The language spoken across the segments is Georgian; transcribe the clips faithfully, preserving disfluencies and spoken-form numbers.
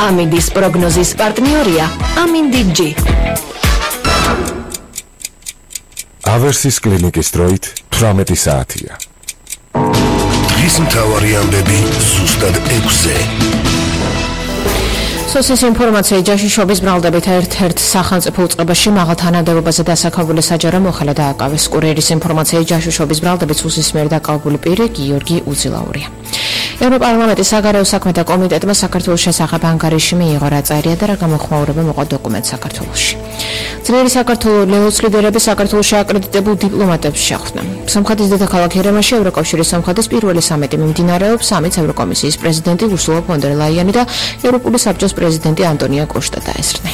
ამინდის პროგნოზის პარტნიორია ამინდი ჯი. ავერსის კლინიკის დროით თვრამეტი საათია. დღის მთავარი ამბები ზუსტად ექვსზე. სოციალური ინფორმაცია ჯაშუშობის ბრალდებით ერთ-ერთ სახელმწიფო უწყებაში მაღალ თანამდებობაზე დასახელებული საჯარო მოხელა დააკავეს. კურიერის ინფორმაცია ჯაშუშობის ბრალდებით სუსის მიერ დაკავებული პირი გიორგი უძილაურია. ევროპარლამენტის საგარეო საქმეთა კომიტეტმა საქართველოს შესახებ ანგარიში მიიღო, რა წერია და რა გამოხმაურება მოყვა დოკუმენტს საქართველოში. ძლიერი საქართველოს ლეოს ლიდერები საქართველოში აკრედიტებულ დიპლომატებს შეხვდნენ. სომხეთის დედაქალაქ ერევანში ევროკავშირის სომხეთის პირველი სამიტი მიმდინარეობს. სამიტს ევროკომისიის პრეზიდენტი ურსულა ფონ დერ ლაიანი და ევროპული საბჭოს პრეზიდენტი ანტონიო კოშტა დაესწრნენ.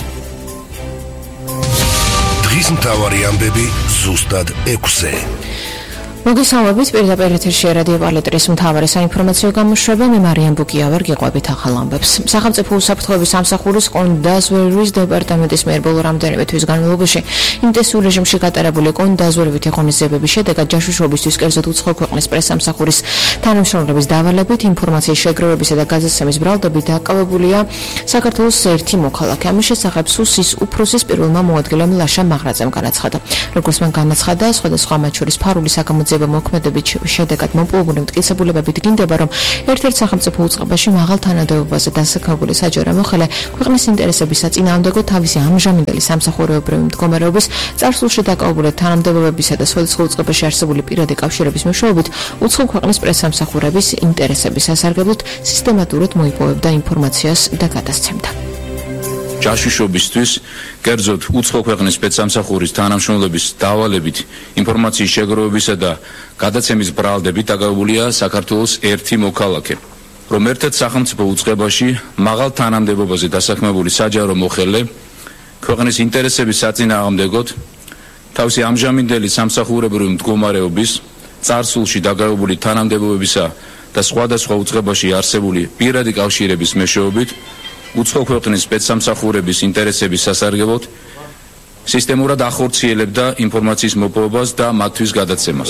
დღის მთავარი ამბები ზუსტად ექვსზე. მოგესალმებით, პირდაპირ ეთერში რადიო პალეტრის მთავარი საინფორმაციო გამოშვება. მე მარიამ ბუკიავარ, გიყვებით ახალ ამბებს. სახელმწიფო უსაფრთხოების სამსახურის კონდაზვერვის დეპარტამენტის მიერ ბოლო რამდენიმე თვის განმავლობაში ინტენსიურ რეჟიმში გატარებული კონდაზვერვითი ღონისძიებების შედეგად ჯაშუშობისთვის კერძოდ უცხო ქვეყნის პრესსამსახურის თანამშრომლების დავალებით ინფორმაციის შეგროვებისა და გადაცემის ბრალდებით დაკავებულია საქართველოს ერთი მოქალაქე. ამის შესახებ სუსის უფროსის პირველმა მოადგილემ ლაშა მაღრაძემ განაცხადა. როგორც მან განაცხადა, სხვადასხვა მათ შორის ფარული საგამოძიებო მოქმედებით შედეგად მოპოვებული მტკიცებულებები დგინდება, რომ ერთ-ერთ სახელმწიფო უწყებაში მაღალ თანამდებობაზე დასახელებული საჯარო მოხელე ქვეყნის ინტერესების საწინააღმდეგო თავისი ამჟამინდელი სამსახურეობრივი მდგომარეობის წარსულში დაკავებული თანამდებობებისა და სხვადასხვა უწყებაში არსებული პირადი კავშირების მეშვეობით უცხო ქვეყნის პრესსამსახურების ინტერესების სასარგებლოდ სისტემატურად მოიპოვებდა ინფორმაციას და გადასცემდა. ჯაშუშობისთვის კერძოდ უცხო ქვეყნის სპეცსამსახურის თანამშრომლების დავალებით ინფორმაციის შეგროვებისა და გადაცემის ბრალდებით დაკავებულია საქართველოს ერთი მოქალაქე, რომ ერთ-ერთ სახელმწიფო უწყებაში მაღალ თანამდებობაზე დასაქმებული საჯარო მოხელე ქვეყნის ინტერესების საწინააღმდეგოდ თავისი ამჟამინდელი სამსახურებრივი მდგომარეობის წარსულში დაკავებული თანამდებობებისა და სხვადასხვა უწყებაში არსებული პირადი კავშირების მეშვეობით უცხო ქვეყნის სპეცსამსახურების ინტერესების სასარგებლოდ სისტემურად ახორციელებდა ინფორმაციის მოპოვებას და მათთვის გადაცემას.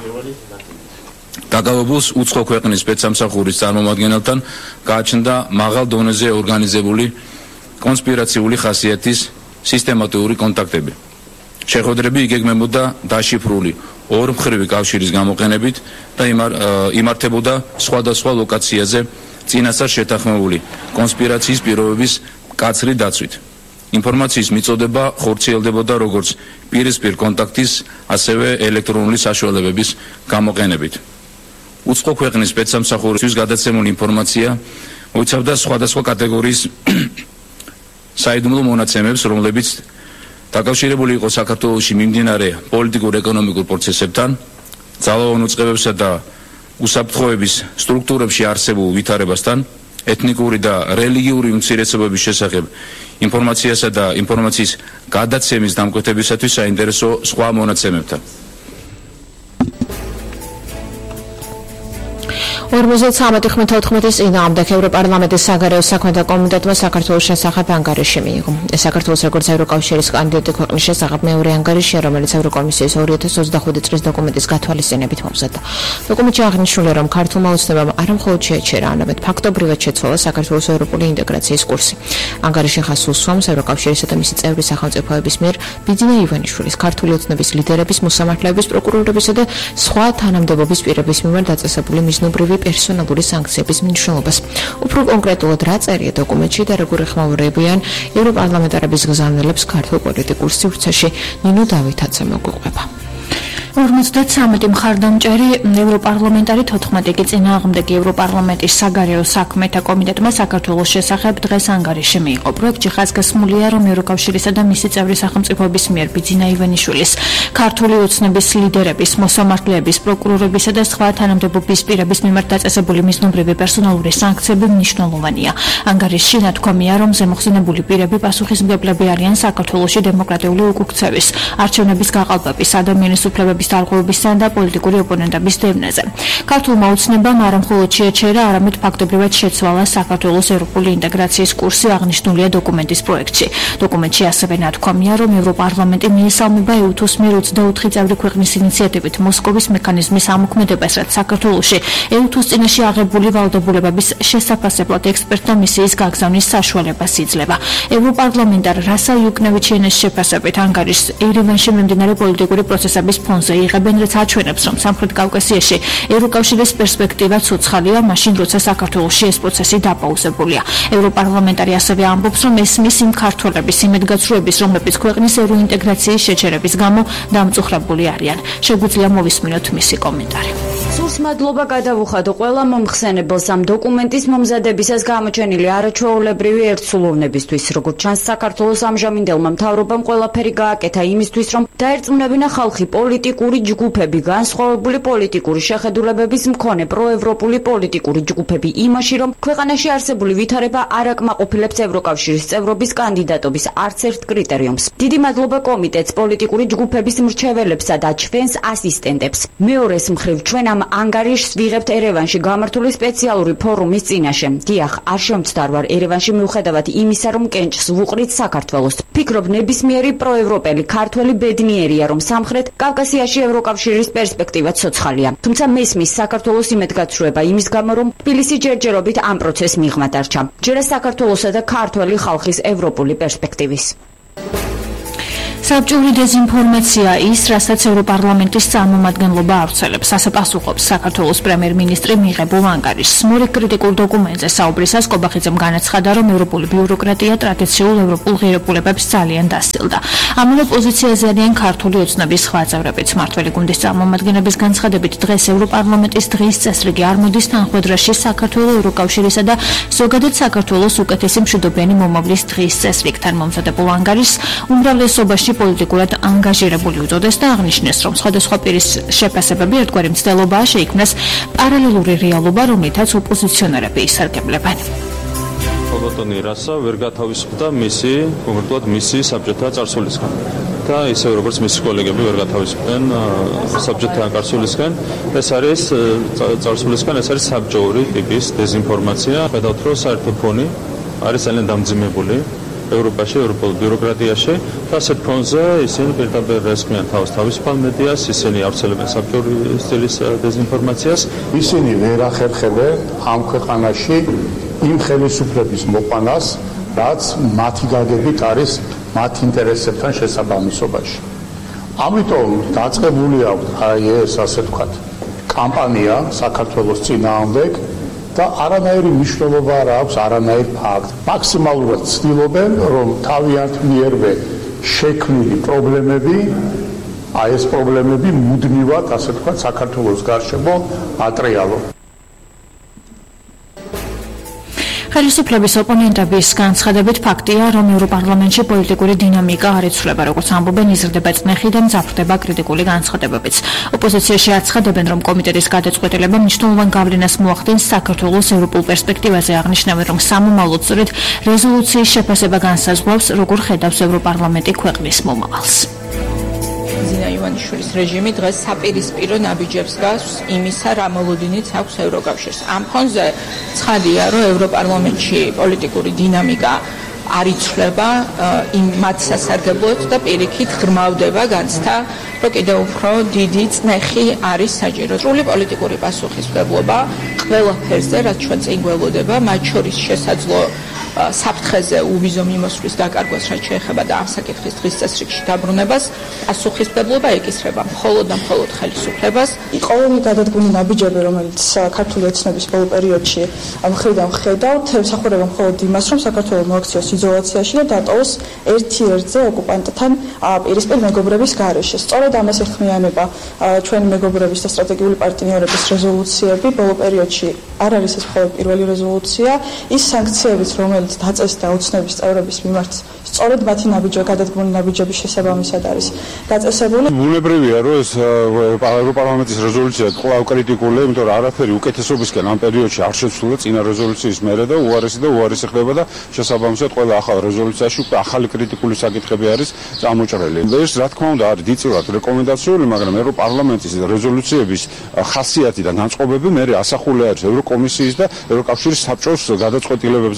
დაკავებულს უცხო ქვეყნის სპეცსამსახურის წარმომადგენელთან გააჩნდა მაღალ დონეზე ორგანიზებული კონსპირაციული ხასიათის სისტემატიური კონტაქტები. შეხვედრები იგეგმებოდა დაშიფრული ორმხრივი კავშირის გამოყენებით და იმართებოდა სხვადასხვა ლოკაციაზე წინასწარ შეთანხმებული კონსპირაციის პირობების მკაცრი დაცვით. ინფორმაციის მიწოდება ხორციელდებოდა როგორც პირისპირ კონტაქტის, ასევე ელექტრონული საშუალებების გამოყენებით. უცხო ქვეყნის სპეცსამსახურისთვის გადაცემული ინფორმაცია მოიცავდა სხვადასხვა კატეგორიის საიდუმლო მონაცემებს, რომლებიც დაკავშირებული იყო საქართველოში მიმდინარე პოლიტიკურ-ეკონომიკურ პროცესებთან, ძალოვან უწყებებსა და უსაფრთხოების სტრუქტურებში არსებულ ვითარებასთან, ეთნიკური და რელიგიური უმცირესობების შესახებ ინფორმაციასა და ინფორმაციის გადაცემის დამკვეთებისათვის საინტერესო სხვა მონაცემებთან. ორმოცდამეტი თოთხმეტის წინააღმდეგ ევროპარლამენტის საგარეო საქმეთა კომიტეტმა საქართველოს შესახებ ანგარიში მიიღო. ეს საქართველოს როგორც ევროკავშირის კანდიდატი ქვეყნის შესახებ მეორე ანგარიშია, რომელიც ევროკომისიის ორი ათას ოცდახუთი წლის დოკუმენტის გათვალისწინებით მომზადდა. დოკუმენტში აღნიშნულია, რომ ქართულმა ოცნებამ არამხოლოდ შეაჩერა, არამედ ფაქტობრივად შეცვალა საქართველოს ევროპული ინტეგრაციის კურსი. ანგარიში ხაზს უსვამს ევროკავშირისა და მისი წევრი სახელმწიფოების მიერ ბიძინა ივანიშვილის, ქართული ოცნების ლიდერების, მოსამართლეების, პროკურორებისა და სხვა თანამდებობის პირების მიმართ დაწესებული მიზნობრივი პერსონალური სანქციების მნიშვნელობას. უფრო კონკრეტულად რა წერია დოკუმენტში და როგორ ეხმაურებიან ევროპარლამენტარების გზავნილებს ქართულ პოლიტიკურ სივრცეში, ნინო დავითაძე მოგვიყვება. ორმოცდამეტი მხარდამჭერი ევროპარლამენტარი თოთხმეტი კი წინააღმდეგი ევროპარლამენტის საგარეო საქმეთა კომიტეტმა საქართველოს შესახებ დღეს ანგარიში მიიღო. პროექტში ხაზგასმულია, რომ ევროკავშირისა და მისი წევრი სახელმწიფოების მიერ ბიძინა ივანიშვილის, ქართული ოცნების ლიდერების, მოსამართლეების, პროკურორებისა და სხვა თანამდებობის პირების მიმართ დაწესებული მიზნობრივი პერსონალური სანქციები მნიშვნელოვანია. ანგარიშში ნათქვამია, რომ ზემოხსენებული პირები პასუხისმგებლები არიან საქართველოში დემოკრატიული უკუქცევის, არჩევნების გაყალბების, ადამიანის უფლებების ხელისუფლების დარღვევებისა და პოლიტიკური ოპონენტების დევნაზე. ქართულმა ოცნებამ არა მხოლოდ შეაჩერა, არამედ ფაქტობრივად შეცვალა საქართველოს ევროპული ინტეგრაციის კურსი აღნიშნულია დოკუმენტის პროექტში. დოკუმენტში ასევე ნათქვამია, რომ ევროპარლამენტი მიესალმება ე-უთოს მიერ ოცდაოთხი წევრი ქვეყნის ინიციატივით მოსკოვის მექანიზმის ამოქმედებას, რაც საქართველოში ე-უთოს წინაშე აღებული ვალდებულებების შესაფასებლად ექსპერტთა მისიის გაგზავნის საშუალებას იძლევა. ევროპარლამენტარ რასალ იუკნევიჩიანის შეფასებით ანგარიშს ერევანში მიმდინარე პოლიტიკური პროცესების ფონზე იღებენ, რაც აჩვენებს, რომ სამხრეთ კავკასიაში ევროკავშირის პერსპექტივა ცოცხალია, მაშინ როცა საქართველოში ეს პროცესი დაპაუზებულია. ევროპარლამენტარი ასევე ამბობს, რომ ესმის იმ ქართველების იმედგაცრუების, რომლებიც ქვეყნის ევროინტეგრაციის შეჩერების გამო დამწუხრებული არიან. შეგვიძლია მოვისმინოთ მისი კომენტარი. სულს მადლობა გადავუხადო ყველა მომხსენებელს ამ დოკუმენტის მომზადებისას გამოჩენილი არაჩვეულებრივი ერთსულოვნებისთვის. როგორც ჩანს, საქართველოს ამჟამინდელმა მთავრობამ ყველაფერი გააკეთა იმისთვის, რომ დაერწმუნებინა ხალხი პოლიტიკური ჯგუფები, განსხვავებული პოლიტიკური შეხედულებების მქონე პროევროპული პოლიტიკური ჯგუფები იმაში, რომ ქვეყანაში არსებული ვითარება არ აკმაყოფილებს ევროკავშირის წევრობის კანდიდატობის არც ერთ კრიტერიუმს. დიდი მადლობა კომიტეტს, პოლიტიკური ჯგუფების მრჩეველებსა და ჩვენს ასისტენტებს. მეორეს მხრივ ჩვენ ამ ანგარიშს ვიღებთ ერევანში გამართული სპეციალური ფორუმის წინაშე. დიახ, არ შემცდარვარ ერევანში მიუხედავად იმისა, რომ კენჭს ვუყრით საქართველოს. ფიქრობ, ნებისმიერი პროევროპელი ქართველი ბედნიერია, რომ სამხრეთ კავკასიაში ევროკავშირის პერსპექტივა ცოცხალია. თუმცა მესმის საქართველოს იმედგაცრუება იმის გამო, რომ თბილისი ჯერჯერობით ამ პროცესს მიღმა დარჩა. ჯერა საქართველოსა და ქართველი ხალხის ევროპული პერსპექტივის. საბჭოური დეზინფორმაცია ის, რასაც ევროპარლამენტის წარმომადგენლობა ავრცელებს, ასე პასუხობს საქართველოს პრემიერ-მინისტრი მიღებულ ანგარიშს. მორიგ კრიტიკულ დოკუმენტზე საუბრისას კობახიძემ განაცხადა, რომ ევროპული ბიუროკრატია ტრადიციულ ევროპულ ღირებულებებს ძალიან დასცილდა. ამავე პოზიციაზე არიან ქართული ოცნების სხვა წევრებიც. მმართველი გუნდის წარმომადგენლების განცხადებით, დღეს ევროპარლამენტის დღის წესრიგი არ მოდის თანხმედრაში საქართველოს ევროკავშირისა და ზოგადად საქართველოს უკეთესი მშვიდობიანი მომავლის დღის წესრიგთან. მომზადებულ ანგარიშს უმრავლესობაში პოლიტიკურად ანგაჟირებული უწოდეს და აღნიშნეს, რომ სხვადასხვა პირის შეფასებები ერთგვარი მცდელობაა შეიქმნას პარალელური რეალობა, რომლითაც ოპოზიციონერები ისარგებლებენ. ბატონი რასა ვერ გათავისუფლდა მისი, კონკრეტულად მისი საბჭოთა წარსულისგან. და ისე როგორც მისი კოლეგები ვერ გათავისუფლდნენ საბჭოთა წარსულისგან. ეს არის წარსულისგან, ეს არის საბჭოური ტიპის დეზინფორმაცია. ხედავთ, რომ საერთო ფონი არის ძალიან დამძიმებული. ევროპაში, ევროპულ ბიუროკრატიაში და ასეთ ფონზე ისინი პირდაპირ ესმიან თავს თავისუფალ მედიას, ისინი ავრცელებენ საბჭოური სტილის დეზინფორმაციას. ისინი ვერ ახერხებენ ამ ქვეყანაში იმ ხელისუფლების მოყვანას, რაც მათი გაგებით არის მათ ინტერესებთან შესაბამისობაში. ამიტომ დაწყებული აქვს აი ეს ასე ვთქვათ კამპანია საქართველოს წინააღმდეგ და არანაირი მნიშვნელობა არ აქვს, არანაირ ფაქტ. მაქსიმალურად ცდილობენ, რომ თავიანთ მიერვე შექმნილი პრობლემები, აი ეს პრობლემები მუდმივად, ასე ვთქვათ, საქართველოს გარშემო ატრიალონ. ხელისუფლების ოპონენტების განცხადებით ფაქტია, რომ ევროპარლამენტში პოლიტიკური დინამიკა არ იცვლება, როგორც ამბობენ, იზრდება წნეხი და მძაფრდება კრიტიკული განცხადებებიც. ოპოზიციაში აცხადებენ, რომ კომიტეტის გადაწყვეტილება მნიშვნელოვან გავლენას მოახდენს საქართველოს ევროპულ პერსპექტივაზე, აღნიშნავენ, რომ სამომავლოდ სწორედ რეზოლუციის შეფასება განსაზღვრავს, როგორ ხედავს ევროპარლამენტი ქვეყნის მომავალს. ზინა ივანიშვილის რეჟიმი დღეს საპირისპირო ნაბიჯებს გასვს იმისა, რა მოლოდინიც აქვს ევროკავშირს. ამ ფონზე ცხადია, რომ ევროპარლამენტში პოლიტიკური დინამიკა არ იცვლება იმ მათ სასარგებლოდ და პირიქით ღრმავდება განცდა, რომ კიდევ უფრო დიდი წნეხი არის საჭირო. სრული პოლიტიკური პასუხისმგებლობა ყველაფერზე, რაც ჩვენ წინ გველოდება, მათ შორის შესაძლო საფრთხეზე უვიზო მიმოსვლის დაკარგვას, რაც შეეხება და ამ საკითხის დღის წესრიგში დაბრუნებას, პასუხისმგებლობა ეკისრება მხოლოდ და მხოლოდ ხელისუფლებას. ყოველი გადადგმული ნაბიჯები, რომელიც ქართული ოცნების ბოლო პერიოდში მხრიდან ხედავთ, ემსახურება მხოლოდ იმას, რომ საქართველოს მოაქციოს იზოლაციაში და დატოვოს ერთ-ერთზე ოკუპანტთან პირისპირ მეგობრების გარეშე. სწორედ ამას ეხმიანება ჩვენი მეგობრების და სტრატეგიული პარტნიორების რეზოლუციები. ბოლო პერიოდში არ არის ეს მხოლოდ პირველი რეზოლუცია, ის სანქციებიც, რომელიც რომელიც დაწესდა ოცნების წევრების მიმართ, სწორედ მათი ნაბიჯები, გადადგმული ნაბიჯების შესაბამისად არის დაწესებული. ბუნებრივია, რომ ეს ევროპარლამენტის რეზოლუცია კვლავ კრიტიკულია, იმიტომ რომ არაფერი უკეთესობისკენ ამ პერიოდში არ შეცვლა წინა რეზოლუციის მერე და უარესი და უარესი ხდება და შესაბამისად ყველა ახალ რეზოლუციაში უკვე ახალი კრიტიკული საკითხები არის წამოჭრილი. ეს რა თქმა უნდა არის დიდწილად რეკომენდაციული, მაგრამ ევროპარლამენტის რეზოლუციების ხასიათი და განწყობები მერე ასახული არის ევროკომისიის და ევროკავშირის საბჭოს გადაწყვეტილებებზე.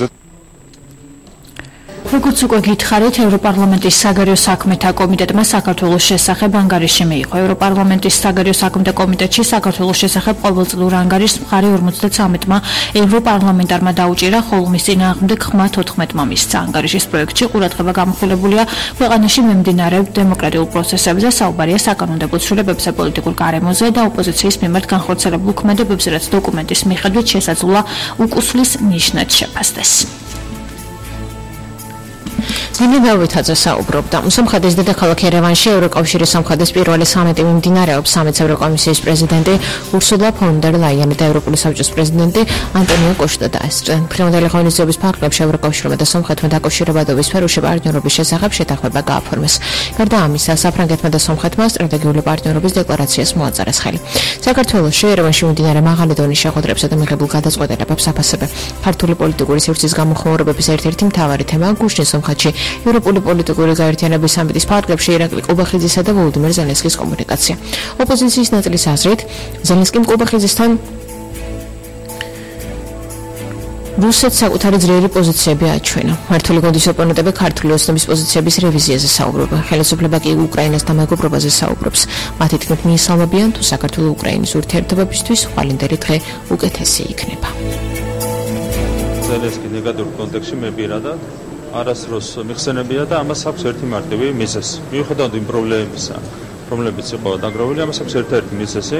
როგორც უკვე გითხარით, ევროპარლამენტის საგარეო საქმეთა კომიტეტმა საქართველოს შესახებ ანგარიში მიიღო. ევროპარლამენტის საგარეო საქმეთა კომიტეტში საქართველოს შესახებ ყოველწლიურ ანგარიშს მხარე ორმოცდათრამეტმა ევროპარლამენტარმა დაუჭირა, ხოლო მის წინააღმდეგ ხმა თოთხმეტმა მისცა. ანგარიშის პროექტში ყურადღება გამახვილებულია ქვეყანაში მიმდინარე დემოკრატიულ პროცესებზე, საუბარია საკანონმდებლო ცვლილებებზე, პოლიტიკურ გარემოზე და ოპოზიციის მიმართ განხორციელებულ ქმედებებზე, რაც დოკუმენტის მიხედვით შესაძლოა უკუსლის ნიშნად შეფასდეს. ზენებავითაძე საუბრობდა. სომხეთის დედაქალაქ ერევანში ევროკავშირის სომხეთის პირველი სამიტი მიმდინარეობს. სამიტს ევროკომისიის პრეზიდენტი ურსულა ფონ დერ ლაიანი და ევროპული საბჭოს პრეზიდენტი ანტონიო კოშტა დაესწრნენ. ფრინველთა ღონისძიების ფარგლებში ევროკავშირმა და სომხეთმა დაკავშირებადობის სფეროში პარტნიორობის შესახებ შეთანხმება გააფორმეს. გარდა ამისა, საფრანგეთმა და სომხეთმა სტრატეგიული პარტნიორობის დეკლარაციას მოაწერეს ხელი. საქართველოში ერევანში მიმდინარე მაღალი დონის შეხვედრებსა და მიღებულ გადაწყვეტილებებს აფასებდა. ქართული პოლიტიკური სივრცის გამოხმაურებების ერთ-ერთი მთავარი თემაა გუშინ სომხეთში ევროპული პოლიტიკური გაერთიანების სამიტის ფარგლებში ირაკლი ყუბახიძისა და ვოლოდიმირ ზელენსკის კომუნიკაცია. ოპოზიციის ნაწილის აზრით, ზელენსკიმ ყუბახიძესთან რუსეთს საკუთარი ძლიერი პოზიციები აჩვენა. მართული გუნდის ოპონენტები ქართული ოცნების პოზიციების რევიზიაზე საუბრობენ. ხელისუფლება კი უკრაინას დამეგობრობაზე საუბრობს. მათი თქმით მიესალმებიან, თუ საქართველოს უკრაინის ურთიერთობებისთვის ხვალინდელი დღე უკეთესი იქნება. ზელენსკი ნეგატიურ კონტექსტში მებირადად არასდროს მიხსენებია და ამას აქვს ერთი მარტივი მიზეზი. მიუხედავად იმ პრობლემებისა, რომლებიც იყო დაგროვილი, ამას აქვს ერთ-ერთი მიზეზი.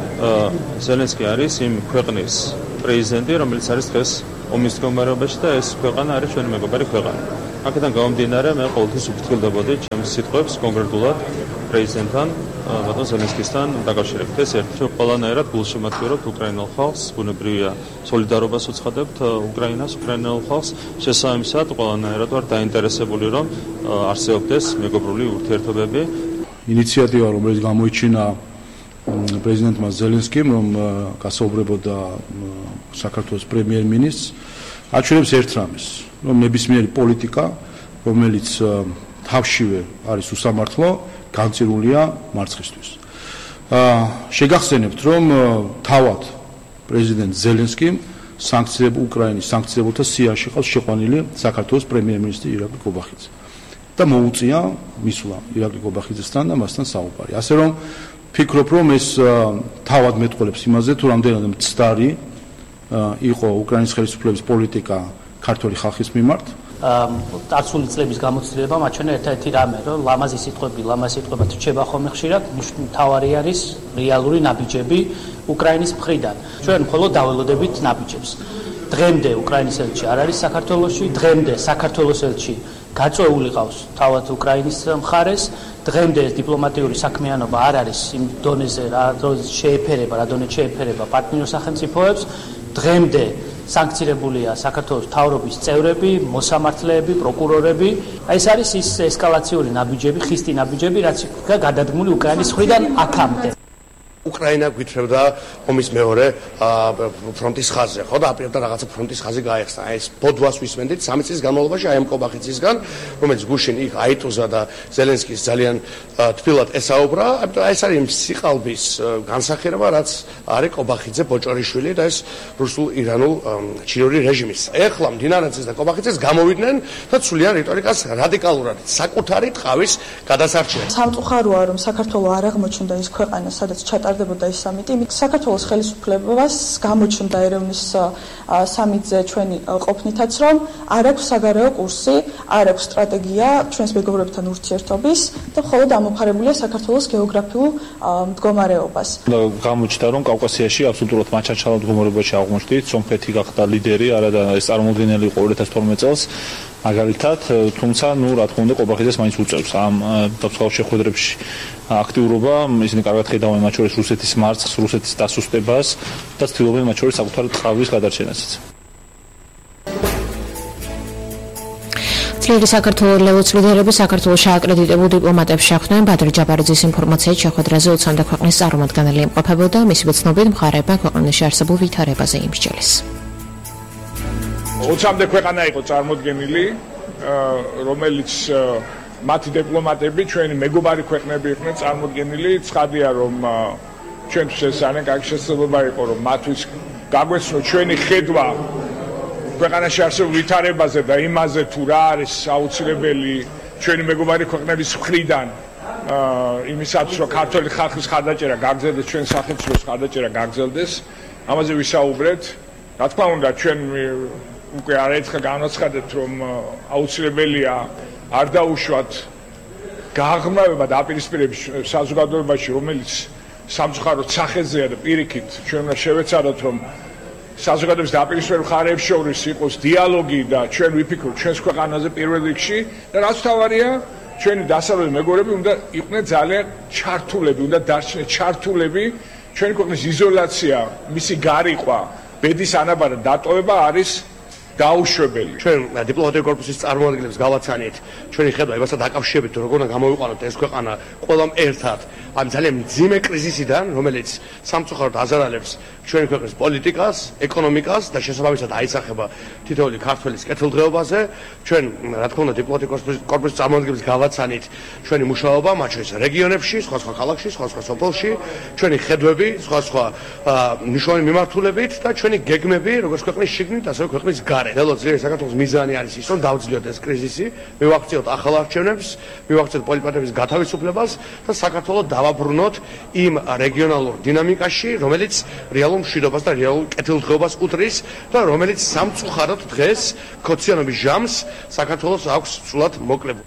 ზელენსკი არის იმ ქვეყნის პრეზიდენტი, რომელიც არის დღეს ომის მდგომარეობაში და ეს ქვეყანა არის ჩვენი მეგობარი ქვეყანა. აქედან გამომდინარე, მე ყოველთვის უფრთხილდებოდი ჩემს სიტყვებს კონკრეტულად პრეზიდენტთან, ბატონ ზელენსკისთან დაკავშირებით. ეს ერთი ყველანაირად გულშემატკივრობთ უკრაინელ ხალხს, ბუნებრივია სოლიდარობას უცხადებთ უკრაინას, უკრაინელ ხალხს, შესაბამისად ყველანაირად ვარ დაინტერესებული, რომ არსებობდეს მეგობრული ურთიერთობები. ინიციატივა, რომელიც გამოიჩინა პრეზიდენტმა ზელენსკიმ, რომ გასაუბრებოდა საქართველოს პრემიერ-მინისტრს, აჩვენებს ერთ რამეს, რომ ნებისმიერი პოლიტიკა, რომელიც თავშივე არის უსამართლო, განწირულია მარცხისთვის. შეგახსენებთ, რომ თავად პრეზიდენტ ზელენსკიმ სანქციებ უკრაინის სანქციებულთა სიაში ყავს შეყვანილი საქართველოს პრემიერ-მინისტრი ირაკლი ყუბახიძე და მოუწია მისვლა ირაკლი ყუბახიძესთან და მასთან საუბარი. ასე რომ ფიქრობ, რომ ეს თავად მეტყოლებს იმაზე, თუ რამდენად მცდარი იყო უკრაინის ხელისუფლების პოლიტიკა ქართული ხალხის მიმართ. წარსული წლების გამოცდილება მაჩვენა ერთ-ერთი რამე, რომ ლამაზი სიტყვები, ლამაზი სიტყვებად რჩება ხოლმე ხშირად, მთავარი არის რეალური ნაბიჯები უკრაინის მხრიდან. ჩვენ მხოლოდ დაველოდებით ნაბიჯებს. დღემდე უკრაინის ელჩი არ არის საქართველოში, დღემდე საქართველოს ელჩი გაწეული ყავს თავად უკრაინის მხარეს. დღემდე ეს დიპლომატიური საქმიანობა არ არის იმ დონეზე, რა შეეფერება, რა დონე შეეფერება პარტნიორ სახელმწიფოებს. დღემდე სანქცირებულია საქართველოს მთავრობის წევრები, მოსამართლეები, პროკურორები. ეს არის ის ესკალაციური ნაბიჯები, ხისტი ნაბიჯები, რაც იქნა გადადგმული უკრაინის მხრიდან აქამდე. უკრაინა გვითხრებდა ომის მეორე ფრონტის ხაზზე, ხო და აპირებდა რაღაცა ფრონტის ხაზი გაეხსნა. ეს ბოდვას ვისმენდით სამი წლის განმავლობაში აი ამ ყუბახიძისგან, რომელიც გუშინ იქ აიტუზა და ზელენსკის ძალიან თბილად ესაუბრა. ეს არის იმ სიყალბის განსახიერება, რაც არის ყუბახიძე, ბოჭორიშვილი და ეს რუსულ-ირანულ ჩირორი რეჟიმის. ეხლა მდინარაძეს და ყუბახიძეს გამოვიდნენ და ცვლიან რიტორიკას რადიკალურად საკუთარი ტყავის გადასარჩენად. სამწუხაროა, რომ საქართველოს არ აღმოჩნდა ის ქვეყანა, სადაც ჩატარდებოდა ის სამიტი. საქართველოს ხელისუფლებას გამოჩნდა ერევნის სამიტზე ჩვენი ყოფნითაც, რომ არ აქვს საგარეო კურსი, არ აქვს სტრატეგია ჩვენს მეგობრებთან ურთიერთობის და მხოლოდ ამოფარებულია საქართველოს გეოგრაფიულ მდგომარეობას. გამოჩნდა, რომ კავკასიაში აბსოლუტურად მაჩაჩალად მდგომარეობაში აღმოჩნდით, სომხეთი გახდა ლიდერი, არადა ეს წარმოუდგენელი იყო ორი ათას თორმეტ წელს. მაგალითად, თუმცა, ნუ რა თქმა უნდა, ყუბახიძეს მაინც უწევს ამ დავცხალ შეხვედრებში აქტიურობა, ისინი კარგად ხედავენ მათ შორის რუსეთის მარცხს, რუსეთის დასუსტებას და ცდილობენ მათ შორის საკუთარი ტყავის გადარჩენასაც. ძლიერი საქართველოს ლიდერები საქართველოს შეაკრედიტებულ დიპლომატებს შეხვდნენ. ბადრი ჯაბარიძის ინფორმაციით შეხვედრაზე ოცამდე ქვეყნის წარმომადგენელი იმყოფებოდა. მისი ცნობით მხარეებმა ქვეყანაში არსებულ ვითარებაზე იმსჯელეს. ოცამდე ქვეყანა იყო წარმოდგენილი, რომელიც მათი დიპლომატები ჩვენი მეგობარი ქვეყნები იყვნენ წარმოდგენილი. ცხადია, რომ ჩვენთვის ეს ძალიან კარგი შესაძლებლობა იყო, რომ მათთვის გაგვეცნო ჩვენი ხედვა ქვეყანაში არსებულ ვითარებაზე და იმაზე თუ რა არის აუცილებელი ჩვენი მეგობარი ქვეყნების მხრიდან იმისათვის, რომ ქართული ხალხის ხარდაჭერა გაგრძელდეს, ჩვენ სახელმწიფოს ხარდაჭერა გაგრძელდეს, ამაზე ვისაუბრეთ. რა თქმა უნდა, ჩვენ უკვე არაერთხელ განაცხადეთ, რომ აუცილებელია არ დაუშვათ გაღრმავება და აპირისპირების საზოგადოებაში, რომელიც სამწუხაროდ სახეზეა და პირიქით ჩვენ უნდა შევეცადოთ, რომ საზოგადოების დაპირისპირებულ მხარეებს შორის იყოს დიალოგი და ჩვენ ვიფიქროთ ჩვენს ქვეყანაზე პირველ რიგში და რაც თავარია, ჩვენი დასავლელი მეგობრები უნდა იყვნენ ძალიან ჩართულები, უნდა დარჩნენ ჩართულები. ჩვენი ქვეყნის იზოლაცია, მისი გარიყვა, ბედის ანაბარი დატოვება არის დაუშვებელი. ჩვენ დიპლომატიური კორპუსის წარმომადგენლებს გავაცანით ჩვენი ხედვა იმასთან დაკავშირებით, რომ როგორ უნდა გამოვიყვანოთ ეს ქვეყანა ყველამ ერთად ამ ძალიან მძიმე კრიზისიდან, რომელიც სამწუხაროდ აზარალებს ჩვენი ქვეყნის პოლიტიკას, ეკონომიკას და შესაბამისად აისახება თითოეული ქართველის კეთილდღეობაზე. ჩვენ, რა თქმა უნდა, დიპლომატიური კორპუსის წარმომადგენლებს გავაცანით ჩვენი მუშაობა, მათ შორის რეგიონებში, სხვა-სხვა ქალაქში, სხვა-სხვა სოფელში, ჩვენი ხედვები, სხვა-სხვა მნიშვნელოვანი მიმართულებით და ჩვენი გეგმები, როგორც ქვეყნის შიგნით, ასევე ქვეყნის გარეთ. ნელო ძლიერი საქართველოს მიზანი არის ის, რომ დავძლიოთ ეს კრიზისი, მივახციოთ ახალ არჩევნებს, მივახციოთ პოლიტიკების გათავისუფლებას და საქართველოს დავაბრუნოთ იმ რეგიონალურ დინამიკაში, რომელიც რეალურ მშვიდობას და რეალურ კეთილდღეობას უდრის და რომელიც სამწუხაროდ დღეს ქოციანობის ჟამს საქართველოს აქვს სულად მოკლებული.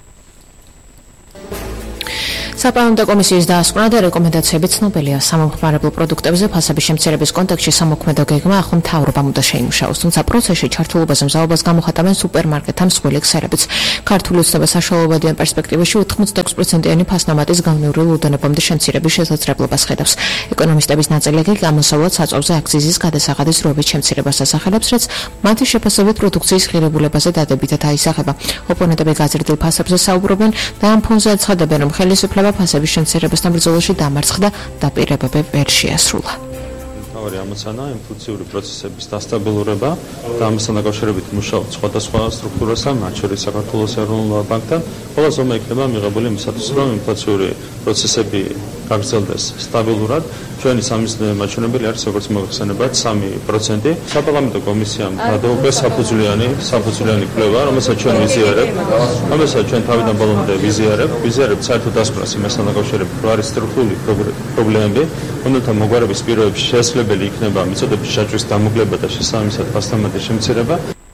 საპარლამენტო კომისიის დაასკვნა და რეკომენდაციები ცნობილია. სამომხმარებლო პროდუქტებზე ფასების შემცირების კონტექსტში სამოქმედო გეგმა ახლა მთავრობამ უნდა შეიმუშაოს, თუმცა პროცესში ჩართულობაზე მზაობას გამოხატავენ სუპერმარკეტთა მსხვილი ქსელებიც. ქართული ოცნება საშუალებადიან პერსპექტივაში ოთხმოცდაექვსი პროცენტიანი ფასნამატის განმეორებულ უდანებამდე შემცირების შესაძლებლობას ხედავს. ეკონომისტების ნაწილი კი გამოსავალ საწვავზე აქციზის გადასახადის დროებით შემცირებას ასახელებს, რაც მათი შეფასებით პროდუქციის ღირებულებაზე დადებითად აისახება. ოპონენტები გაზრდილ ფასებზე საუბრობენ და ამ ფონზე აცხადებენ, რომ ხელისუფლება ფასების შემცირებასთან ბრძოლაში დამარცხდა და პირებები ვერ შეასრულა. მთავარი ამოცანა ინფლაციური პროცესების დასტაბილურება და ამასთან დაკავშირებით მუშაობთ სხვადასხვა სტრუქტურასთან, მათ შორის საქართველოს ეროვნულ ბანკთან. ყველა ზომა იქნება მიღებული იმისათვის, რომ ინფლაციური პროცესები გაგრძელდეს სტაბილურად. ჩვენი სამიზნე მაჩვენებელი არის, როგორც მოიხსენებათ, სამი პროცენტი. საპარლამენტო კომისიამ გადაუღია საფუძვლიანი, საფუძვლიანი კვლევა, რომელსაც ჩვენ ვიზიარებთ. რომელსაც ჩვენ თავიდან ბოლომდე ვიზიარებთ. ვიზიარებთ საერთო დასკვნას იმასთან დაკავშირებით, რომ არის სტრუქტურული პრობლემები, რომელთა მოგვარების პირობებში შესაძლებელი იქნება მიწოდების შეჭრის დამოკლება და შესაბამისად ფასნამატის შემცირება.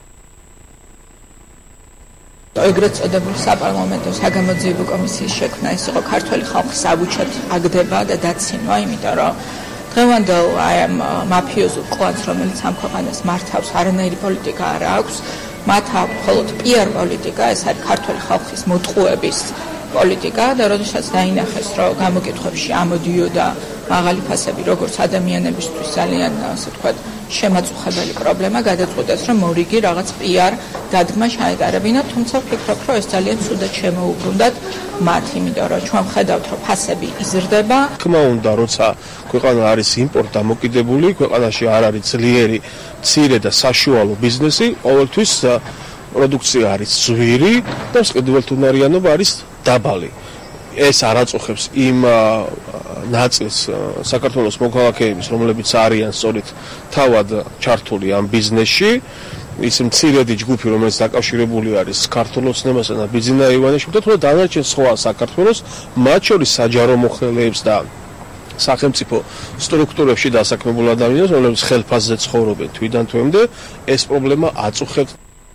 ეგრეთ წოდებული საპარლამენტო საგამოძიებო კომისიის შექმნა ის იყო ქართველი ხალხის საბუჩად აგდება და დაცინვა, იმიტომ რომ დღევანდელ აი ამ მაფიოზულ კლანს, რომელიც ამ ქვეყანას მართავს, არანაირი პოლიტიკა არ აქვს, მათ აქვს მხოლოდ პიარ პოლიტიკა, ეს არის ქართველი ხალხის მოტყუების პოლიტიკა და როდესაც დაინახეს, რომ გამოკითხვებში ამოდიოდა მაღალი ფასები, როგორც ადამიანებისთვის ძალიან, ასე ვთქვათ, შემაწუხებელი პრობლემა, გადაწყვიტეს, რომ მორიგი რაღაც პიარ დადგმა ჩაეტარებინათ, თუმცა ვფიქრობ, რომ ეს ძალიან ცუდად შემოუბრუნდათ მათ, იმიტომ რომ ჩვენ ვხედავთ, რომ ფასები იზრდება. თქმა უნდა, როცა ქვეყანა არის იმპორტ დამოკიდებული, ქვეყანაში არ არის ძლიერი, მცირე და საშუალო ბიზნესი, ყოველთვის პროდუქცია არის ძვირი და მყიდველთუნარიანობა არის დაბალი. ეს არაწუხებს იმ ნაწილს საქართველოს მოქალაქეების, რომლებიც არიან სწორედ თავად ჩართული ამ ბიზნესში, ის მცირედი ჯგუფი, რომელიც დაკავშირებული არის ქართულ ოცნებასთან და ბიძინა ივანიშვილთან, თუმცა დანარჩენ სხვა საქართველოს, მათ შორის საჯარო მოხელეებს და სახელმწიფო სტრუქტურებში დასაქმებულ ადამიანებს, რომლებიც ხელფასზე ცხოვრობენ თვიდან თვემდე, ეს პრობლემა აწუხებს.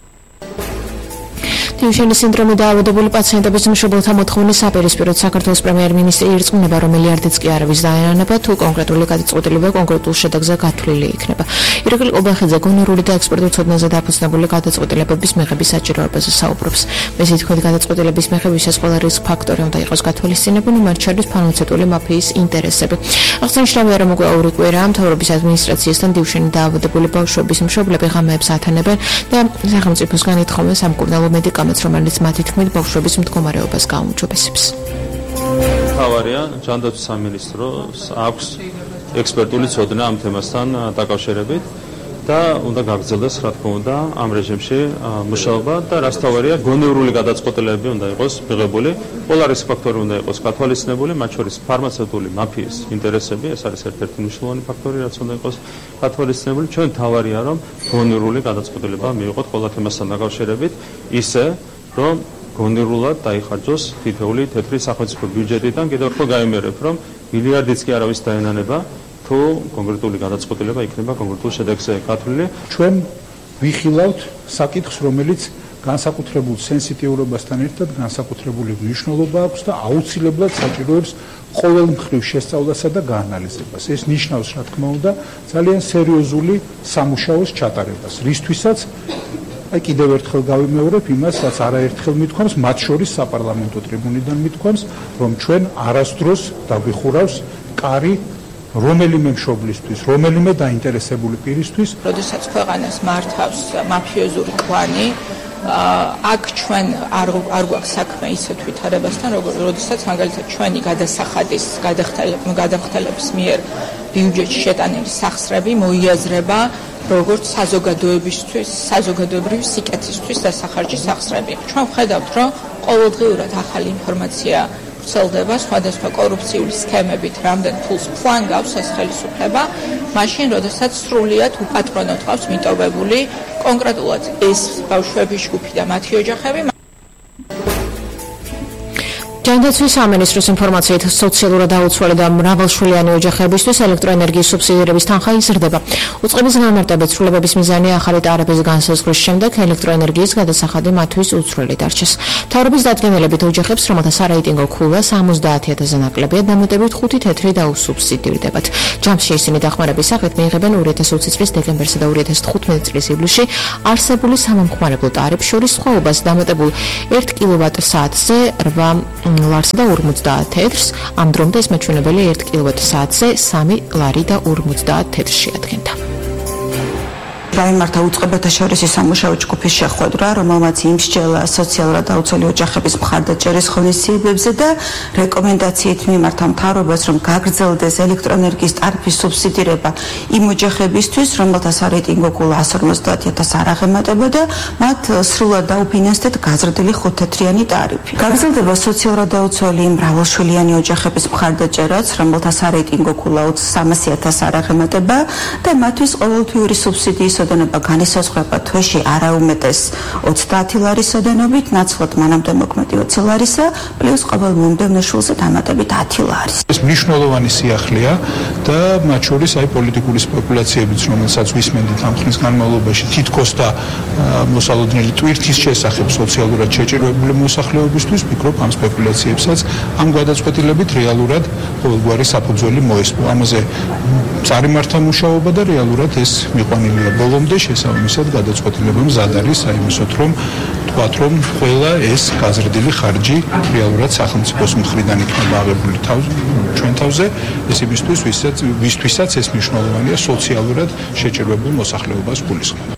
ტიუშენის სინდრომით დაავადებული პაციენტების მშობელთა მოთხოვნის საპირისპიროდ საქართველოს პრემიერ-მინისტრი ირწმუნება, რომ მელიარდიც კი არ არის დაენანება, თუ კონკრეტული გადაწყვეტილება კონკრეტულ შედეგზე გათვლილი იქნება. ირაკლი ყობახიძე გონორული და ექსპერტულ ცოდნაზე დაფუძნებული გადაწყვეტილებების მიღების საჭიროებაზე საუბრობს. მისი თქმით, გადაწყვეტილების მიღების ეს ყველა რისკ ფაქტორი უნდა იყოს გათვალისწინებული, მათ შორის ფარმაცევტული მაფიის ინტერესები. აღსანიშნავია, რომ უკვე ორი კვირაა მთავრობის ადმინისტრაციასთან ტიუშენით დაავადებული ბავშვების მშობლები ღამეებს ათანებენ და სახელმწიფოსგან ითხოვენ სამკურნალო მედიკამენტებს რამაც რომელიც მათი თქმით ბავშვების მდგომარეობას გაუმჯობესებს. თავარია ჯანდაცვის სამინისტროს აქვს ექსპერტული ცოდნა ამ თემასთან დაკავშირებით და უნდა გაგრძელდეს რა თქმა უნდა ამ რეჟიმში მუშაობა და რაც თავარია გონივრული გადაწყვეტილებები უნდა იყოს მიღებული, პოლარიზ ფაქტორი უნდა იყოს გათვალისწინებული, მათ შორის ფარმაცევტული მაფიის ინტერესები, ეს არის ერთ-ერთი მნიშვნელოვანი ფაქტორი, რაც უნდა იყოს გათვალისწინებული. ჩვენ თავარია რომ გონივრული გადაწყვეტილება მიიღოთ ყველა თემასთან დაკავშირებით, ისე რომ გონივრულად დაიხარჯოს თითოეული თეთრი სახელმწიფო ბიუჯეტიდან. კიდევ ერთხელ გაიმერებ, რომ მილიარდიც კი არავის დაენანება, თუ კონკრეტული გადაწყვეტილება იქნება კონკრეტულ შედეგზე გათვლილი. ჩვენ ვიხილავთ საკითხს, რომელიც განსაკუთრებულ სენსიტიურობასთან ერთად განსაკუთრებული მნიშვნელობა აქვს და აუცილებლად საჭიროებს ყოველმხრივ შესწავლასა და გაანალიზებას. ეს ნიშნავს, რა თქმა უნდა, ძალიან სერიოზული სამუშაოს ჩატარებას, რისთვისაც აი კიდევ ერთხელ გავიმეორებ იმას, რაც არაერთხელ მithქვამს, მათ შორის საპარლამენტო ტრიბუნიდან მithქვამს, რომ ჩვენ არასდროს დაგვიხურავს კარი რომელიმე მშობლისთვის, რომელიმე დაინტერესებული პირისთვის. როდესაც ქვეყანას მართავს მაფიოზური კლანი, აქ ჩვენ არ არ გვაქვს საქმე ისეთ ვითარებასთან, როგორც როდესაც მაგალითად ჩვენი გადასახადის გადახდელების მიერ ბიუჯეტში შეტანილი სახსრები მოიაზრება როგორც საზოგადოებისთვის, საზოგადოებრივი სიკეთისთვის დასახარჯი სახსრები. ჩვენ ვხედავთ, რომ ყოველდღიურად ახალი ინფორმაცია ვრცელდება სხვადასხვა კორუფციული სქემებით, რამდენ ფულს ფლანგავს ეს ხელისუფლება, მაშინ, როდესაც სრულიად უპატრონოდ ყავს მიტოვებული კონკრეტულად ეს ბავშვების ჯგუფი და მათი ოჯახები. ჯანდაცვის სამინისტროს ინფორმაციით სოციალურად დაუცველი და მრავალშვილიანი ოჯახებისთვის ელექტროენერგიის სუბსიდირების თანხა იზრდება. უწყების განმარტებით სრულებების მიზანი ახალი ტარიფის განსაზღვრის შემდეგ ელექტროენერგიის გადასახადი მათთვის უცვლელი დარჩეს. მთავრობის დადგენილებით ოჯახებს, რომელთა სარეიტინგო ქულა სამოცდაათი ათასზე ნაკლებია, დამატებით ხუთი თეთრი დაუსუბსიდირდებათ. ჯამში ისინი დახმარების სახით მიიღებენ ორი ათას ოცი წლის დეკემბერსა და ორი ათას თხუთმეტი წლის ივლისში არსებული სამომხმარებლო ტარიფ შორის სხვაობას დამატებულ ერთ კილოვატ-საათზე რვა ლარს და ორმოცდაათ თეთრს, ამ დრომდე ეს მაჩვენებელი ერთ კილოვატ-საათზე სამი ლარი და ორმოცდაათ თეთრს შეადგენდა. გაიმართა უწყებათა შორის სამუშაო ჯგუფის შეხვედრა, რომელმაც იმსჯელა სოციალურად დაუცველი ოჯახების მხარდაჭერის ღონისძიებებზე და რეკომენდაციით მიმართა მთავრობას, რომ გაგრძელდეს ელექტროენერგიის ტარიფის სუბსიდირება იმ ოჯახებისთვის, რომელთა სარეიტინგო ქულა ასი ორმოცდაათი ათასს არ აღემატება და მათ სრულად დაუფინანსდეთ გაზრდილი ხუთთეთრიანი ტარიფი. გაგრძელდება სოციალურად დაუცველი მრავალშვილიანი ოჯახების მხარდაჭერაც, რომელთა სარეიტინგო ქულა სამასი ათასს არ აღემატება და მათთვის ყოველთვიური სუბსიდიის ოდენობა განისაზღვრება თვეში არაუმეტეს ოცდაათი ლარის ოდენობით, ნაცვლად მანამდე მოქმედი ოცი ლარისა, პლუს ყოველ მომდევნო შვილზე დამატებით ათი ლარის. ეს მნიშვნელოვანი სიახლეა და მათ შორის აი პოლიტიკური სპეკულაციებიც, რომელსაც ვისმენდით ამ ხნის განმავლობაში, თითქოს და მოსალოდნელი ტვირთის შესახებ სოციალურად შეჭირვებული მოსახლეობისთვის, ვფიქრობ, ამ სპეკულაციებსაც ამ გადაწყვეტილებით რეალურად ყოველგვარი საფუძველი მოესპო. ამაზე წარიმართა მუშაობა და რეალურად ეს მიყვანილია ბოლომდე, შესაბამისად გადაწყვეტილება მზად არის საიმისოდ, რომ თქვათ, რომ ყველა ეს გაზრდილი ხარჯი რეალურად სახელმწიფოს მხრიდან იქნება აღებული ჩვენ თავზე, ეს იმისთვის, ვისთვისაც ეს მნიშვნელოვანია სოციალურად შეჭირვებულ მოსახლეობას გულისხმობ.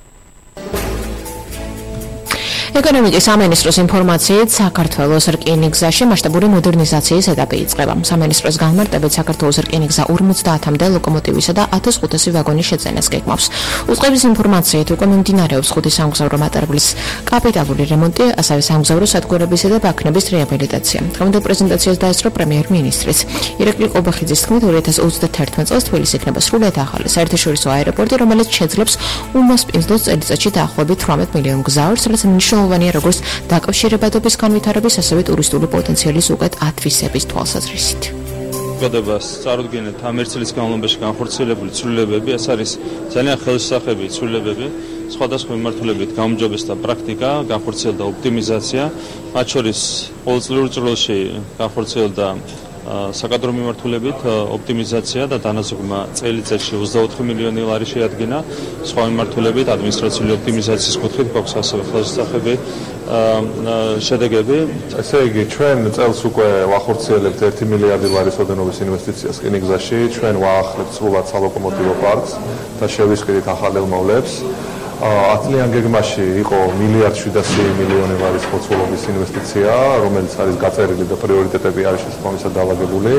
ეკონომიკის სამინისტროს ინფორმაციით საქართველოს რკინიგზაში მასშტაბური მოდერნიზაციის ეტაპი იწყება. სამინისტროს განმარტებით საქართველოს რკინიგზა ორმოცდაათამდე ლოკომოტივისა და ათას ხუთასი ვაგონის შეძენას გეგმავს. უწყების ინფორმაციით უკვე მიმდინარეობს ხუთი სამგზავრო მატარებლის კაპიტალური რემონტი, ასევე სამგზავრო სადგურებისა და ბაქნების რეაბილიტაცია. დღევანდელ პრეზენტაციას დაესწრო პრემიერ-მინისტრიც. ირაკლი ყობახიძის თქმით, ორი ათას ოცდაათი წელს თბილისი იქნება სრულიად ახალი საერთაშორისო აეროპორტი, რომელიც შეძლებს უმასპინძლოს წელიწადში დაახლოებით თვრამეტ მილიონ მგზავრს, რაც მნიშვნელოვანია როგორც დაკავშირებადობის განვითარების, ასევე ტურისტული პოტენციალის უკეთ ათვისების თვალსაზრისით. გადებას წარუდგენთ ამ ერთ წლის განმავლობაში განხორციელებული ცვლილებები, ეს არის ძალიან ხელშესახები ცვლილებები, სხვადასხვა მიმართულებით გაუმჯობესდა პრაქტიკა, განხორციელდა ოპტიმიზაცია, მათ შორის ყოველწლიურ წრეში განხორციელდა საკადრო მიმართულებით ოპტიმიზაცია და დანაზოგმა წელიწადში ოცდაოთხი მილიონი ლარი შეადგინა. სხვა მიმართულებით ადმინისტრაციული ოპტიმიზაციის კუთხით გვაქვს ასევე ხელშესახები შედეგები. ესე იგი, ჩვენ წელს უკვე ვახორციელებთ ერთი მილიარდი ლარის ოდენობის ინვესტიციას რკინიგზაში, ჩვენ ვაახლებთ სრულად სალოკომოტივო პარკს და შევისყიდით ახალ ელმოვლებს. ათ წლიან გეგმაში იყო მილიარდ შვიდასი მილიონი ლარის ხოცულობის ინვესტიცია, რომელიც არის გაწერილი და პრიორიტეტები არის შესაბამისად დავაგებული.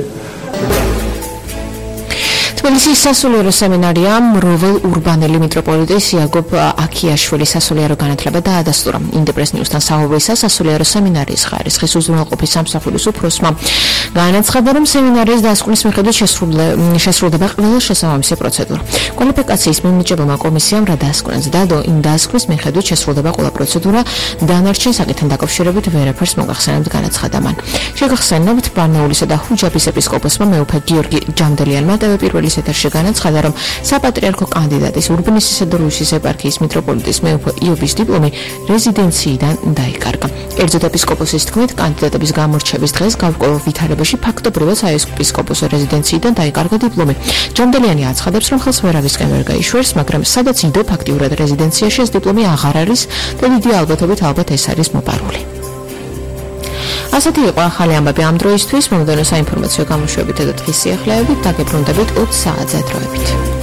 თბილისის სასულიერო სემინარიამ როվել ურბანელი მიტროპოლიტის იაკობ აქიაშვილის სასულიერო განათლება დაადასტურა. ინდეპრეს ნიუსთან საუბრისას სასულიერო სემინარიის ხარისხის უზრუნველყოფის სამსახურის უფროსმა განაცხადა, რომ სემინარიის დასკვნის მიხედვით შესრულდება ყველა შესაბამისი პროცედურა. კვალიფიკაციის მიმნიჭებელმა კომისიამ რა დასკვნეს დადო, იმ დასკვნის მიხედვით შესრულდება ყველა პროცედურა, დანარჩენ საკითხთან დაკავშირებით ვერაფერს მოგახსენებთ, განაცხადა მან. შეგახსენებთ, ბარნაულისა და ჰუჯაბის ეპისკოპოსმა მეუფე გიორგი ჯამდელიანმა პირველი ეთერში განაცხადა, რომ საპატრიარქო კანდიდატის ურბნისისა და რუსის ეპარქიის მიტროპოლიტის მეუფე იობის დიპლომი რეზიდენციიდან დაიკარგა. კერძოდ ეპისკოპოსის თქმით, კანდიდატების გამორჩევის დღეს გავკვირვებულ ვითარებაში ფაქტობრივად საეპისკოპოსო რეზიდენციიდან დაიკარგა დიპლომი. ჯამდელიანი აცხადებს, რომ ხელს ვერავისკენ ვერ გაიშვერს, მაგრამ სადაც იდო ფაქტიურად რეზიდენციაში ეს დიპლომი აღარ არის და დიდი ალბათობით ალბათ ეს არის მოპარული. ასეთი იყო ახალი ამბები ამ დროისთვის. მომდევნო საინფორმაციო გამოშვებით და დღის სიახლეებით დაგებრუნდებით ოც საათზე დროებით.